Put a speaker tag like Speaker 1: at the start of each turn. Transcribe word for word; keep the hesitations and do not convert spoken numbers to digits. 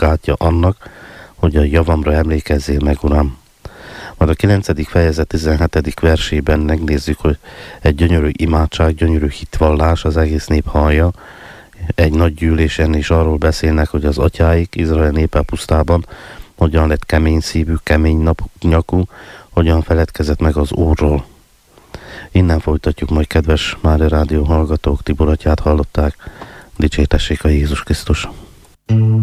Speaker 1: gátja annak, hogy a javamra emlékezzél meg, Uram. Majd a kilencedik fejezet tizenhetedik versében megnézzük, hogy egy gyönyörű imádság, gyönyörű hitvallás, az egész nép hallja. Egy nagy gyűlésen is arról beszélnek, hogy az atyáik Izrael népe pusztában hogyan lett kemény szívű, kemény nyakú, hogyan feledkezett meg az Úrról. Innen folytatjuk majd, kedves Mária Rádió hallgatók, Tibor atyát hallották, dicsértessék a Jézus Krisztus.